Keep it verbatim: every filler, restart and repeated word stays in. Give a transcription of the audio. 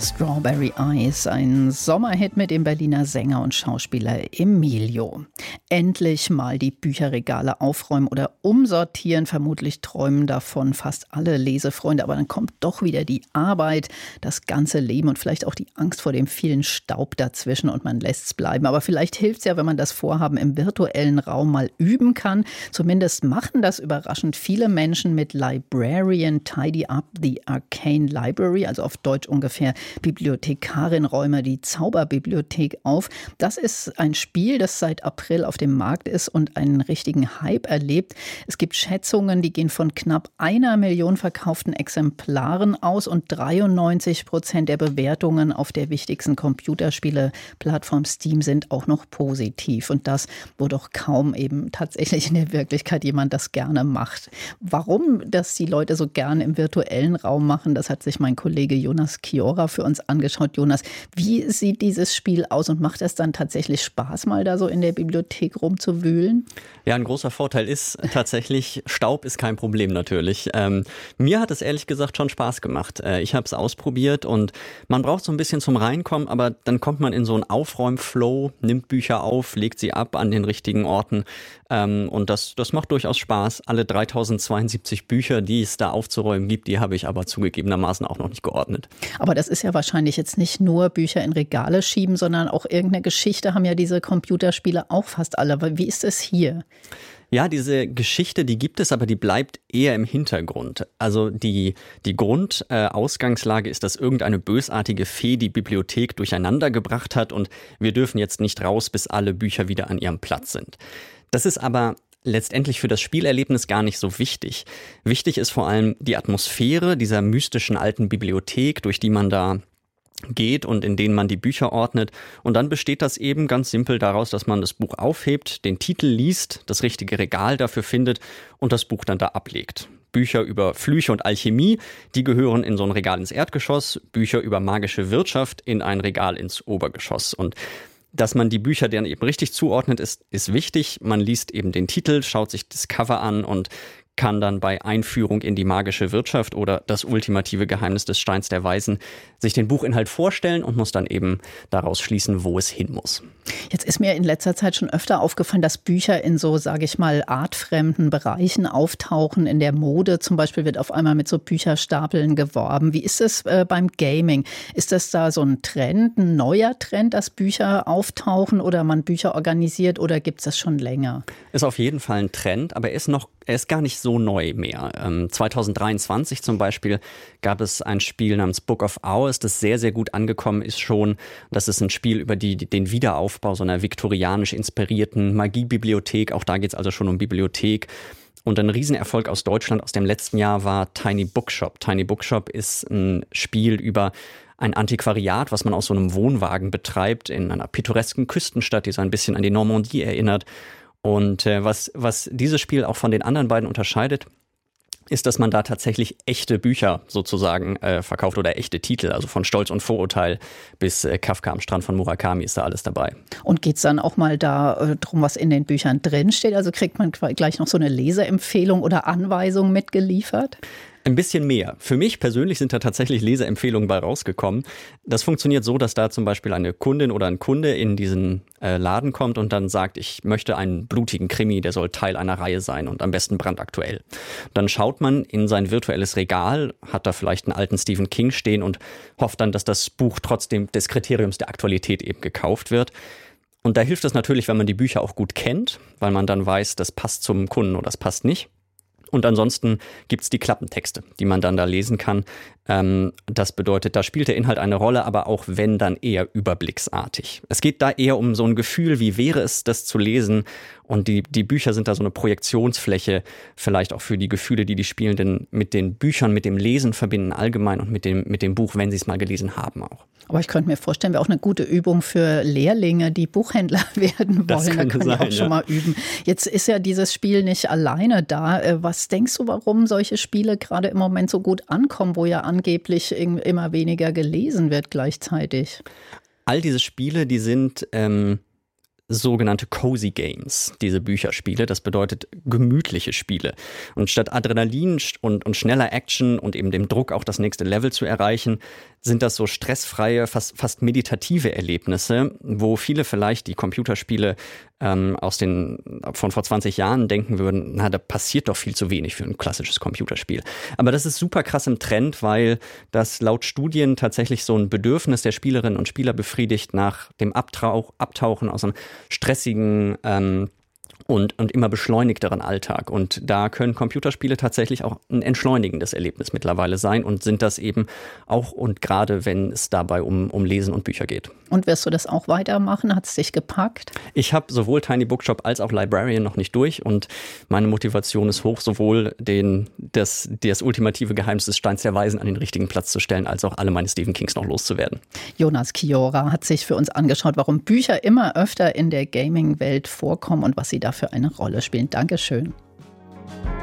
Strawberry Eyes, ein Sommerhit mit dem Berliner Sänger und Schauspieler Emilio. Endlich mal die Bücherregale aufräumen oder umsortieren. Vermutlich träumen davon fast alle Lesefreunde. Aber dann kommt doch wieder die Arbeit, das ganze Leben und vielleicht auch die Angst vor dem vielen Staub dazwischen und man lässt es bleiben. Aber vielleicht hilft es ja, wenn man das Vorhaben im virtuellen Raum mal üben kann. Zumindest machen das überraschend viele Menschen mit Librarian Tidy Up the Arcane Library, also auf Deutsch ungefähr Bibliothekarin räume die Zauberbibliothek auf. Das ist ein Spiel, das seit April auf dem Markt ist und einen richtigen Hype erlebt. Es gibt Schätzungen, die gehen von knapp einer Million verkauften Exemplaren aus und dreiundneunzig Prozent der Bewertungen auf der wichtigsten Computerspiele-Plattform Steam sind auch noch positiv. Und das, wo doch kaum eben tatsächlich in der Wirklichkeit jemand das gerne macht. Warum das die Leute so gerne im virtuellen Raum machen, das hat sich mein Kollege Jonas Chiora für uns angeschaut. Jonas, wie sieht dieses Spiel aus und macht es dann tatsächlich Spaß, mal da so in der Bibliothek rumzuwühlen? Ja, ein großer Vorteil ist tatsächlich, Staub ist kein Problem natürlich. Ähm, mir hat es ehrlich gesagt schon Spaß gemacht. Äh, ich habe es ausprobiert und man braucht so ein bisschen zum Reinkommen, aber dann kommt man in so einen Aufräumflow, nimmt Bücher auf, legt sie ab an den richtigen Orten ähm, und das, das macht durchaus Spaß. Alle dreitausendzweiundsiebzig Bücher, die es da aufzuräumen gibt, die habe ich aber zugegebenermaßen auch noch nicht geordnet. Aber das ist ja wahrscheinlich jetzt nicht nur Bücher in Regale schieben, sondern auch irgendeine Geschichte haben ja diese Computerspiele auch fast alle. Aber wie ist es hier? Ja, diese Geschichte, die gibt es, aber die bleibt eher im Hintergrund. Also die, die Grundausgangslage äh, ist, dass irgendeine bösartige Fee die Bibliothek durcheinander gebracht hat und wir dürfen jetzt nicht raus, bis alle Bücher wieder an ihrem Platz sind. Das ist aber letztendlich für das Spielerlebnis gar nicht so wichtig. Wichtig ist vor allem die Atmosphäre dieser mystischen alten Bibliothek, durch die man da geht und in denen man die Bücher ordnet. Und dann besteht das eben ganz simpel daraus, dass man das Buch aufhebt, den Titel liest, das richtige Regal dafür findet und das Buch dann da ablegt. Bücher über Flüche und Alchemie, die gehören in so ein Regal ins Erdgeschoss, Bücher über magische Wirtschaft in ein Regal ins Obergeschoss. Und dass man die Bücher dann eben richtig zuordnet, ist, ist wichtig. Man liest eben den Titel, schaut sich das Cover an und kann dann bei Einführung in die magische Wirtschaft oder das ultimative Geheimnis des Steins der Weisen sich den Buchinhalt vorstellen und muss dann eben daraus schließen, wo es hin muss. Jetzt ist mir in letzter Zeit schon öfter aufgefallen, dass Bücher in so, sage ich mal, artfremden Bereichen auftauchen. In der Mode zum Beispiel wird auf einmal mit so Bücherstapeln geworben. Wie ist es äh, beim Gaming? Ist das da so ein Trend, ein neuer Trend, dass Bücher auftauchen oder man Bücher organisiert oder gibt es das schon länger? Ist auf jeden Fall ein Trend, aber er ist noch Er ist gar nicht so neu mehr. Ähm, zweitausenddreiundzwanzig zum Beispiel gab es ein Spiel namens Book of Hours, das sehr, sehr gut angekommen ist schon. Das ist ein Spiel über die, den Wiederaufbau so einer viktorianisch inspirierten Magiebibliothek. Auch da geht es also schon um Bibliothek. Und ein Riesenerfolg aus Deutschland aus dem letzten Jahr war Tiny Bookshop. Tiny Bookshop ist ein Spiel über ein Antiquariat, was man aus so einem Wohnwagen betreibt in einer pittoresken Küstenstadt, die so ein bisschen an die Normandie erinnert. Und äh, was, was dieses Spiel auch von den anderen beiden unterscheidet, ist, dass man da tatsächlich echte Bücher sozusagen äh, verkauft oder echte Titel, also von Stolz und Vorurteil bis äh, Kafka am Strand von Murakami ist da alles dabei. Und geht's dann auch mal da äh, drum, was in den Büchern drinsteht? Also kriegt man gleich noch so eine Leseempfehlung oder Anweisung mitgeliefert? Ein bisschen mehr. Für mich persönlich sind da tatsächlich Leseempfehlungen bei rausgekommen. Das funktioniert so, dass da zum Beispiel eine Kundin oder ein Kunde in diesen äh, Laden kommt und dann sagt, ich möchte einen blutigen Krimi, der soll Teil einer Reihe sein und am besten brandaktuell. Dann schaut man in sein virtuelles Regal, hat da vielleicht einen alten Stephen King stehen und hofft dann, dass das Buch trotzdem des Kriteriums der Aktualität eben gekauft wird. Und da hilft es natürlich, wenn man die Bücher auch gut kennt, weil man dann weiß, das passt zum Kunden oder das passt nicht. Und ansonsten gibt's die Klappentexte, die man dann da lesen kann. Ähm, das bedeutet, da spielt der Inhalt eine Rolle, aber auch wenn, dann eher überblicksartig. Es geht da eher um so ein Gefühl, wie wäre es, das zu lesen. Und die, die Bücher sind da so eine Projektionsfläche, vielleicht auch für die Gefühle, die die Spielenden mit den Büchern, mit dem Lesen verbinden allgemein und mit dem, mit dem Buch, wenn sie es mal gelesen haben auch. Aber ich könnte mir vorstellen, wäre auch eine gute Übung für Lehrlinge, die Buchhändler werden wollen. Das da können sein, die auch schon ja. mal üben. Jetzt ist ja dieses Spiel nicht alleine da. Was denkst du, warum solche Spiele gerade im Moment so gut ankommen, wo ja angeblich immer weniger gelesen wird gleichzeitig? All diese Spiele, die sind ähm, sogenannte Cozy Games, diese Bücherspiele. Das bedeutet gemütliche Spiele. Und statt Adrenalin und, und schneller Action und eben dem Druck, auch das nächste Level zu erreichen, sind das so stressfreie, fast, fast meditative Erlebnisse, wo viele vielleicht die Computerspiele ähm, aus den, von vor zwanzig Jahren denken würden, na, da passiert doch viel zu wenig für ein klassisches Computerspiel. Aber das ist super krass im Trend, weil das laut Studien tatsächlich so ein Bedürfnis der Spielerinnen und Spieler befriedigt nach dem Abtauch, Abtauchen aus einem stressigen ähm, und, und immer beschleunigteren Alltag. Und da können Computerspiele tatsächlich auch ein entschleunigendes Erlebnis mittlerweile sein und sind das eben auch und gerade, wenn es dabei um, um Lesen und Bücher geht. Und wirst du das auch weitermachen? Hat es dich gepackt? Ich habe sowohl Tiny Bookshop als auch Librarian noch nicht durch und meine Motivation ist hoch, sowohl den, das, das ultimative Geheimnis des Steins der Weisen an den richtigen Platz zu stellen, als auch alle meine Stephen Kings noch loszuwerden. Jonas Chiora hat sich für uns angeschaut, warum Bücher immer öfter in der Gaming-Welt vorkommen und was sie da für eine Rolle spielen. Dankeschön.